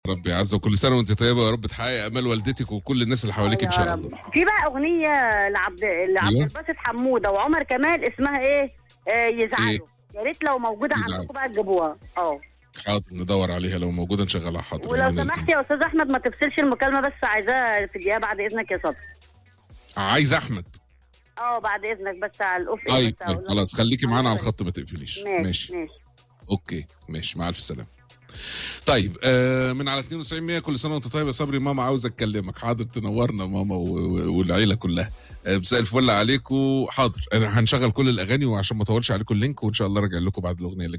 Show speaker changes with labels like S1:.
S1: ربي عز وكل سنه وانت طيبه يا رب، تحقق امال والدتك وكل الناس اللي حواليك ان شاء الله.
S2: في بقى اغنيه لعبد
S1: أيوة.
S2: الباسط حموده وعمر كمال اسمها ايه؟ يزعلوا.
S1: إيه؟
S2: يا ريت لو موجوده عندكم بقى تجيبوها.
S1: حاضر ندور عليها لو موجوده نشغلها. حاضر.
S2: ولو سمحت يا استاذ احمد ما تفصلش المكالمه، بس عايزاها في الدقيقه بعد اذنك يا صبري.
S1: عايز احمد.
S2: بعد اذنك بس على الاوف.
S1: طيب خلاص خليكي معانا على الخط ما تقفليش.
S2: ماشي.
S1: اوكي ماشي، مع الف سلامه. طيب من على 92 كل سنه وانت طيب يا صبري، ماما عاوز اكلمك. حاضر تنورنا ماما والعيله كلها. مساء الفل عليكم. حاضر هنشغل كل الاغاني وعشان ما اطولش عليكم اللينك، وان شاء الله راجع لكم بعد الاغنيه اللي